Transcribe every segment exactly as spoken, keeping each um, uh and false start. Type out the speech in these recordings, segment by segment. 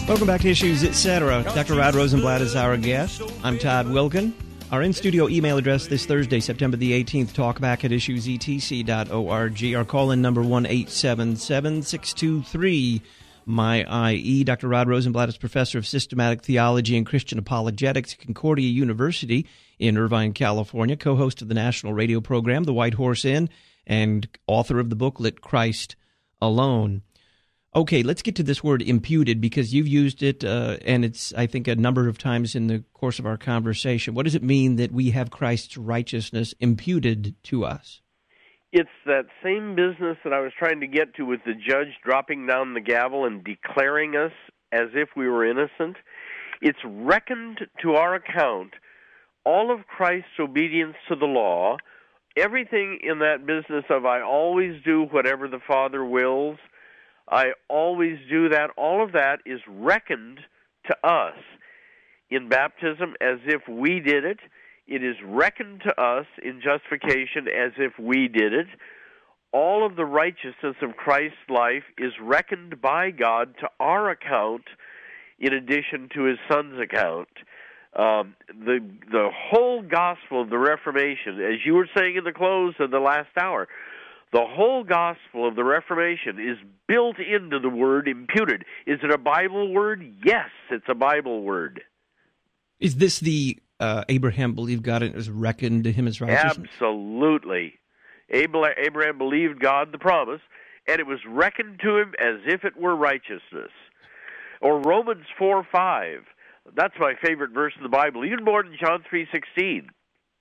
Welcome back to Issues, et cetera. Doctor Rod Rosenblatt is our guest. I'm Todd Wilkin. Our in-studio email address this Thursday, September the eighteenth, talkback at issues e t c dot org. Our call-in number, one eight seven seven, six two three, M Y I E. Doctor Rod Rosenblatt is professor of systematic theology and Christian apologetics at Concordia University in Irvine, California, co-host of the national radio program, The White Horse Inn, and author of the booklet, Christ Alone. Okay, let's get to this word imputed, because you've used it, uh, and it's, I think, a number of times in the course of our conversation. What does it mean that we have Christ's righteousness imputed to us? It's that same business that I was trying to get to with the judge dropping down the gavel and declaring us as if we were innocent. It's reckoned to our account all of Christ's obedience to the law, everything in that business of I always do whatever the Father wills, I always do that. All of that is reckoned to us in baptism as if we did it. It is reckoned to us in justification as if we did it. All of the righteousness of Christ's life is reckoned by God to our account in addition to his Son's account. Um, the the whole gospel of the Reformation, as you were saying in the close of the last hour, the whole gospel of the Reformation is built into the word imputed. Is it a Bible word? Yes, it's a Bible word. Is this the uh, Abraham believed God and it was reckoned to him as righteousness? Absolutely. Abraham believed God, the promise, and it was reckoned to him as if it were righteousness. Or Romans four five. That's my favorite verse in the Bible, even more than John three sixteen.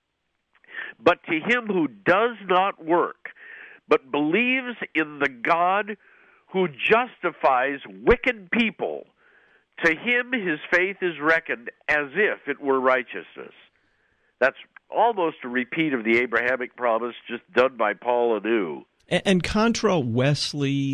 But to him who does not work, but believes in the God who justifies wicked people, to him his faith is reckoned as if it were righteousness. That's almost a repeat of the Abrahamic promise, just done by Paul anew. And, and contra Wesley